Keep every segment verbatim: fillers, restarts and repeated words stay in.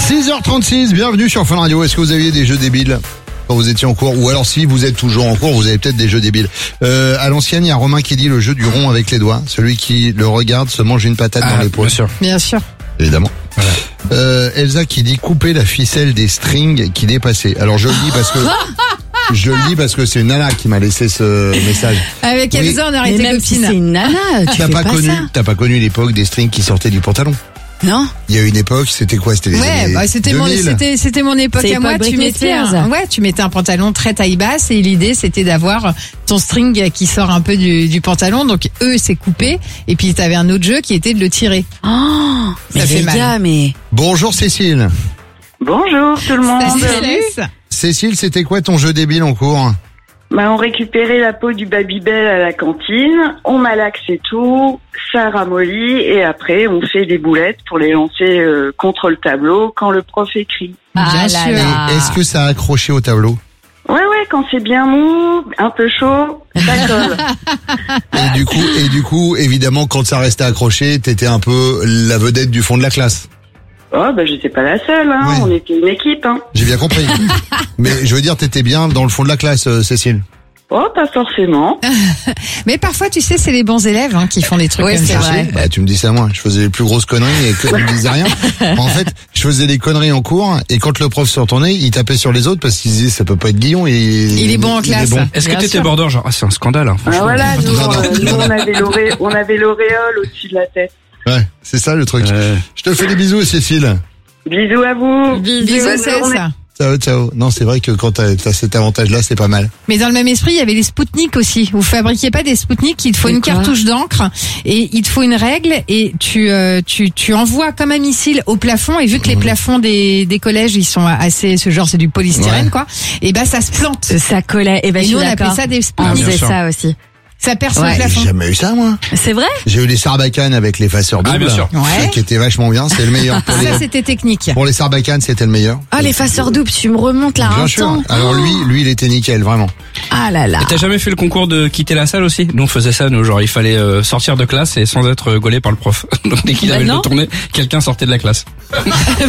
six heures trente-six, bienvenue sur Fun Radio. Est-ce que vous aviez des jeux débiles quand vous étiez en cours? Ou alors si vous êtes toujours en cours, vous avez peut-être des jeux débiles. Euh, à l'ancienne, il y a Romain qui dit le jeu du rond avec les doigts. Celui qui le regarde se mange une patate ah, dans l'épaule. Bien sûr. Bien sûr. Évidemment. Voilà. Euh, Elsa qui dit couper la ficelle des strings qui dépassaient. Alors je le dis parce que... Je le dis parce que c'est une nana qui m'a laissé ce message. Avec Elsa, oui. on aurait Mais été même copines. si c'est une nana, tu T'as fais pas, pas connu, ça. t'as pas connu l'époque des strings qui sortaient du pantalon. Non. Il y a une époque, c'était quoi? C'était les Ouais, années bah c'était mon, deux mille. c'était, c'était mon époque C'est à moi. époque Tu Britney mettais, un, Spears. ouais, tu mettais un pantalon très taille basse et l'idée c'était d'avoir ton string qui sort un peu du, du pantalon. Donc eux c'est coupé et puis t'avais un autre jeu qui était de le tirer. Oh, mais Ça fait les mal. gars, mais Bonjour Cécile. Bonjour tout le monde. Salut. Cécile, c'était quoi ton jeu débile en cours? Bah, on récupérait la peau du Babybel à la cantine, on malaxait tout, ça ramollit et après on fait des boulettes pour les lancer euh, contre le tableau quand le prof écrit. Bien Ah là sûr. là. Et est-ce que ça a accroché au tableau? Ouais ouais, quand c'est bien mou, un peu chaud, ça colle. Et du coup, et du coup, évidemment, quand ça restait accroché, t'étais un peu la vedette du fond de la classe. Oh bah j'étais pas la seule, hein. Ouais. On était une équipe. Hein. J'ai bien compris. Mais je veux dire, t'étais bien dans le fond de la classe, euh, Cécile. Oh pas forcément. Mais parfois tu sais c'est les bons élèves hein, qui font des trucs Oui, comme c'est ça. vrai. Bah, tu me dis ça moi. Je faisais les plus grosses conneries et que tu me disais rien. En fait, je faisais des conneries en cours et quand le prof se retournait, il tapait sur les autres parce qu'il disait ça peut pas être Guillon. Il, Il est bon en classe. bon. Est-ce que Bien t'étais sûr. border genre ah c'est un scandale hein, Ah, franchement. voilà, nous, Non, non, euh, nous, non, non. on avait l'oré- on avait l'auréole au-dessus de la tête. Ouais, c'est ça le truc. Euh, Je te fais des bisous, Cécile. Bisous à vous. Bisous Bonne c'est journée. ça. Ciao, ciao. Non, c'est vrai que quand t'as, t'as cet avantage-là, c'est pas mal. Mais dans le même esprit, il y avait les Spoutnik aussi. Vous fabriquiez pas des Spoutnik, il te faut C'est une quoi cartouche d'encre et il te faut une règle et tu euh, tu tu envoies comme un missile au plafond et vu que les plafonds des des collèges ils sont assez ce genre c'est du polystyrène Ouais. quoi. Et ben ça se plante. ça collait. Et ben Et je nous suis on appelait d'accord. ça des On Spoutnik. bien faisait sûr. ça aussi. Ça perce Ouais. le J'ai plafond. jamais eu ça, moi. C'est vrai? J'ai eu les sarbacanes avec l'effaceur double. Ah, bien sûr. Ouais. Qui était vachement bien. C'est le meilleur. Pour Ça les, c'était technique. pour les sarbacanes, c'était le meilleur. Ah, les faceurs doubles, tu me remontes là Bien un sûr. temps. Alors lui, lui, il était nickel, vraiment. Ah là là. Et t'as jamais fait le concours de quitter la salle aussi? Nous on faisait ça, nous genre il fallait euh, sortir de classe et sans être euh, gaulé par le prof. Donc dès qu'il Bah avait non. le tourné, quelqu'un sortait de la classe. Ah,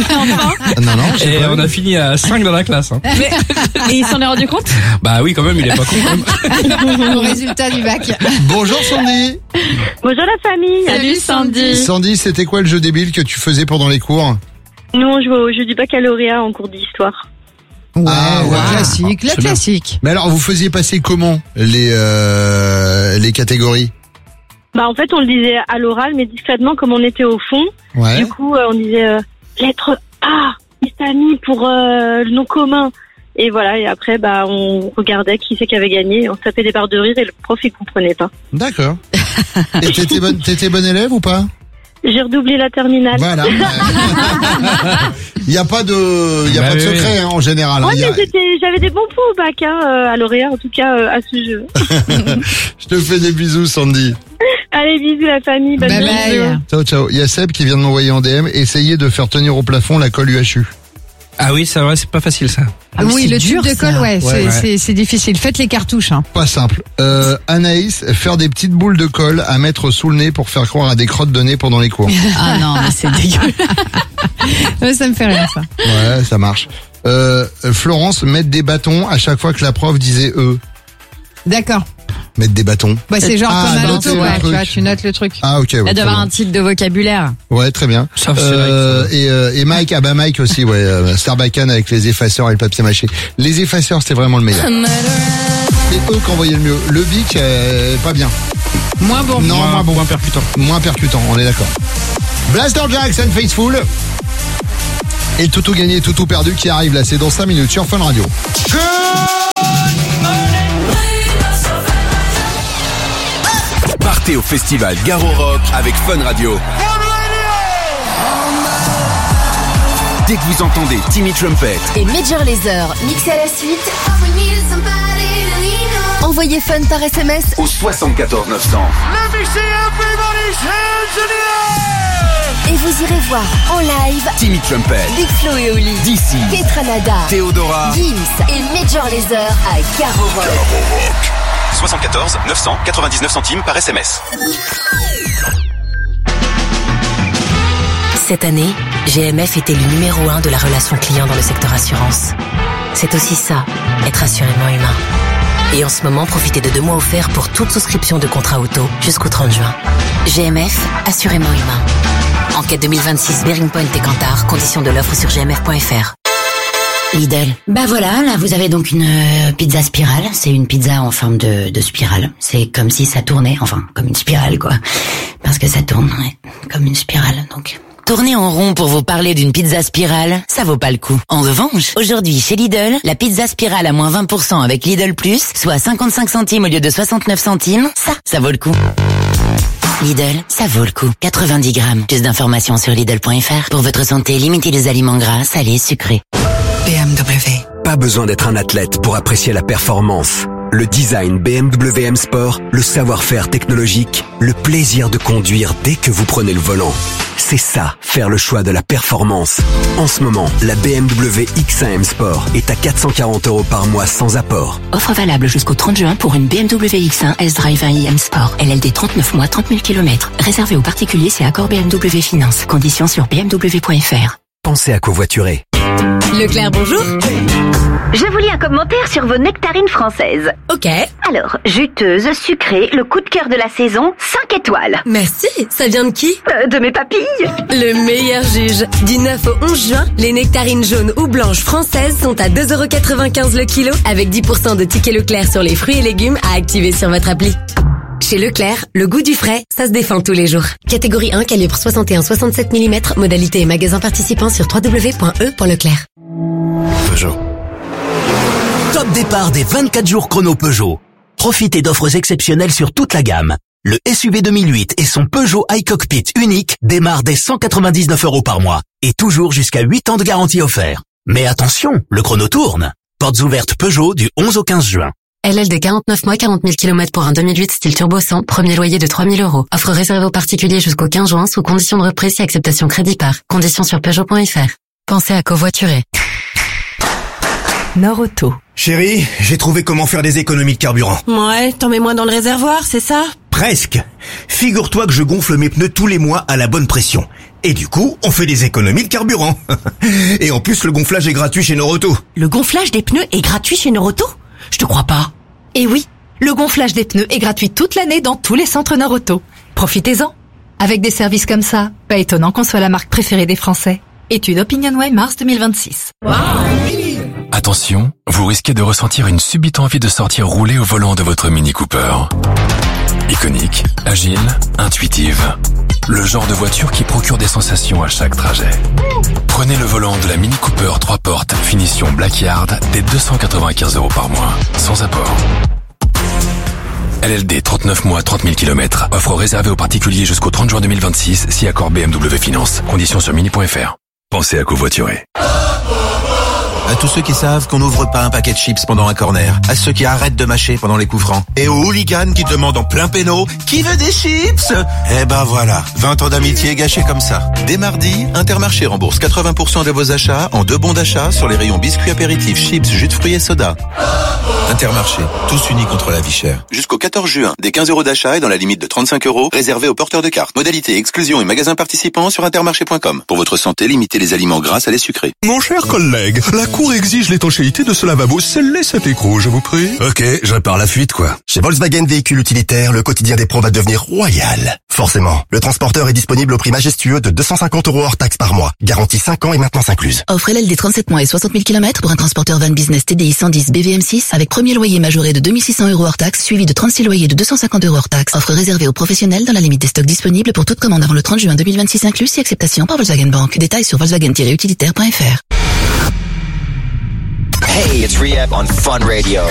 non, non. je sais Et pas. on a fini à cinq dans la classe. Hein. Et il s'en est rendu compte? Bah oui quand même, il est pas con quand même. Au résultat du bac. Bonjour Sandy. Bonjour la famille. Salut Sandy. Sandy, c'était quoi le jeu débile que tu faisais pendant les cours? Nous on jouait au jeu du baccalauréat en cours d'histoire. Ouais, Ah, ouais, ouais. classique, la C'est bien. classique. Mais alors, vous faisiez passer comment les euh, les catégories? Bah en fait on le disait à l'oral mais discrètement comme on était au fond. Ouais. Du coup euh, on disait euh, lettre A, Istani pour euh, le nom commun. Et voilà, et après bah on regardait qui c'est qui avait gagné, on se tapait des barres de rire et le prof il comprenait pas. D'accord. Et t'étais bonne, t'étais bonne élève ou pas? J'ai redoublé la terminale. Voilà. Il y a pas de, il y a Bah pas de oui, secret hein, en général. hein. Ouais, Il y a- mais j'étais- j'avais des bons points au bac, hein, euh, à lauréat, en tout cas euh, à ce jeu. Je te fais des bisous, Sandy. Allez, bisous la famille, bonne Bye journée. bye. Ciao, ciao. Il y a Seb qui vient de m'envoyer en D M. Essayez de faire tenir au plafond la colle U H U. Ah oui c'est vrai, c'est pas facile ça. Ah oui, oui, c'est le dur, tube de ça. colle, ouais, Ouais, c'est, ouais. c'est, c'est difficile. Faites les cartouches, hein. Pas simple. Euh, Anaïs, faire des petites boules de colle à mettre sous le nez pour faire croire à des crottes de nez pendant les cours. Ah non, mais c'est dégueu. Ouais, ça me fait rire, ça. Ouais, ça marche. Euh, Florence, mettre des bâtons à chaque fois que la prof disait eux. D'accord. Mettre des bâtons. Bah, c'est genre Ah, comme à noter l'anto, le quoi. Tu truc. vois, tu notes le truc. Ah, ok. Ouais, Elle doit très avoir bien. un titre de vocabulaire. Ouais, très bien. Ça, c'est Euh, vrai que- et, euh, et Mike, ah bah Mike aussi, ouais, euh, Sarbacane avec les effaceurs et le papier mâché. Les effaceurs, c'est vraiment le meilleur. C'est eux qui envoyaient le mieux. Le bic, euh, pas bien. Moins bon. Non, moins bon. moins percutant. Moins percutant, on est d'accord. Blaster Jackson Faithful. Et le toutou gagné, toutou perdu qui arrive là, c'est dans cinq minutes sur Fun Radio. Partez au festival Garo Rock avec Fun Radio. Dès que vous entendez Timmy Trumpet, Et Major Lazer, mixé à la suite. Envoyez Fun par S M S au soixante-quatorze neuf cents. et vous irez voir en live Timmy Trumpet, Big Flo et Oli, D C, Petranada, Théodora, Gims et Major Lazer à Garo Rock. soixante-quatorze neuf cent quatre-vingt-dix-neuf centimes par S M S. Cette année, G M F est élu numéro un de la relation client dans le secteur assurance. C'est aussi ça, être assurément humain. Et en ce moment, profitez de deux mois offerts pour toute souscription de contrat auto jusqu'au trente juin. G M F, assurément humain. Enquête deux mille vingt-six, Bearing Point et Kantar, conditions de l'offre sur g m f point f r. Lidl. Bah voilà, là vous avez donc une euh, pizza spirale. C'est une pizza en forme de, de spirale. C'est comme si ça tournait, enfin comme une spirale quoi. Parce que ça tourne, ouais, comme une spirale donc. Tourner en rond pour vous parler d'une pizza spirale, ça vaut pas le coup. En revanche, aujourd'hui chez Lidl, la pizza spirale à moins vingt pour cent avec Lidl Plus, soit cinquante-cinq centimes au lieu de soixante-neuf centimes, ça, ça vaut le coup. Lidl, ça vaut le coup. quatre-vingt-dix grammes. Plus d'informations sur Lidl point f r. Pour votre santé, limitez les aliments gras, salés, sucrés. B M W. Pas besoin d'être un athlète pour apprécier la performance. Le design B M W M Sport, le savoir-faire technologique, le plaisir de conduire dès que vous prenez le volant. C'est ça, faire le choix de la performance. En ce moment, la B M W X un M Sport est à quatre cent quarante euros par mois sans apport. Offre valable jusqu'au trente juin pour une B M W X un S-Drive un i M Sport. L L D trente-neuf mois, trente mille kilomètres. Réservé aux particuliers, c'est accord B M W Finance. Conditions sur b m w point f r. Pensez à covoiturer. Leclerc, bonjour. Je vous lis un commentaire sur vos nectarines françaises. Ok. Alors, juteuse, sucrée, le coup de cœur de la saison, cinq étoiles. Merci. Ça vient de qui? euh, De mes papilles. Le meilleur juge. Du neuf au onze juin, les nectarines jaunes ou blanches françaises sont à deux euros quatre-vingt-quinze le kilo, avec dix pour cent de tickets Leclerc sur les fruits et légumes à activer sur votre appli. Chez Leclerc, le goût du frais, ça se défend tous les jours. Catégorie un, calibre soixante et un soixante-sept millimètres, modalité et magasin participant sur w w w point e point leclerc. Peugeot. Top départ des vingt-quatre jours chrono Peugeot. Profitez d'offres exceptionnelles sur toute la gamme. Le S U V deux mille huit et son Peugeot iCockpit unique démarrent dès cent quatre-vingt-dix-neuf euros par mois et toujours jusqu'à huit ans de garantie offert. Mais attention, le chrono tourne. Portes ouvertes Peugeot du onze au quinze juin. L L D quarante-neuf mois, quarante mille kilomètres pour un deux mille huit style turbo cent, premier loyer de trois mille euros. Offre réservée aux particuliers jusqu'au quinze juin sous condition de reprise et acceptation crédit par. Conditions sur peugeot point f r. Pensez à covoiturer. Nord Auto. Chérie, j'ai trouvé comment faire des économies de carburant. Ouais, t'en mets moins dans le réservoir, c'est ça? Presque. Figure-toi que je gonfle mes pneus tous les mois à la bonne pression. Et du coup, on fait des économies de carburant. Et en plus, le gonflage est gratuit chez Noroto. Le gonflage des pneus est gratuit chez Noroto? Je te crois pas. Et oui, le gonflage des pneus est gratuit toute l'année dans tous les centres Noroto. Profitez-en. Avec des services comme ça, pas étonnant qu'on soit la marque préférée des Français. Étude OpinionWay mars deux mille vingt-six. Wow. Attention, vous risquez de ressentir une subite envie de sortir rouler au volant de votre Mini Cooper. Iconique, agile, intuitive. Le genre de voiture qui procure des sensations à chaque trajet. Prenez le volant de la Mini Cooper trois portes, finition Blackyard, dès deux cent quatre-vingt-quinze euros par mois, sans apport. L L D trente-neuf mois, trente mille kilomètres. Offre réservée aux particuliers jusqu'au trente juin deux mille vingt-six, si accord B M W Finance. Conditions sur mini point f r. Pensez à covoiturer. À tous ceux qui savent qu'on n'ouvre pas un paquet de chips pendant un corner, à ceux qui arrêtent de mâcher pendant les coups francs, et aux hooligans qui demandent en plein péno « Qui veut des chips ?» Eh ben voilà, vingt ans d'amitié gâchés comme ça. Dès mardi, Intermarché rembourse quatre-vingts pour cent de vos achats en deux bons d'achat sur les rayons biscuits apéritifs, chips, jus de fruits et soda. Intermarché, tous unis contre la vie chère. Jusqu'au quatorze juin, des quinze euros d'achat et dans la limite de trente-cinq euros, réservés aux porteurs de cartes. Modalité, exclusion et magasins participants sur intermarché point com. Pour votre santé, limitez les aliments gras à les sucrés. Mon cher collègue, la Cour exige l'étanchéité de ce lavabo. Scellez cet écrou, je vous prie. Ok, je répare la fuite, quoi. Chez Volkswagen Véhicules Utilitaires, le quotidien des pros va devenir royal. Forcément, le transporteur est disponible au prix majestueux de deux cent cinquante euros hors taxe par mois. Garantie cinq ans et maintenance incluse. Offre L L D trente-sept mois et soixante mille kilomètres pour un transporteur van business T D I cent dix B V M six avec premier loyer majoré de deux mille six cents euros hors taxe, suivi de trente-six loyers de deux cent cinquante euros hors taxe. Offre réservée aux professionnels dans la limite des stocks disponibles pour toute commande avant le trente juin deux mille vingt-six inclus, si acceptation par Volkswagen Bank. Détails sur volkswagen tiret utilitaire point f r. Hey, it's Rehab on Fun Radio.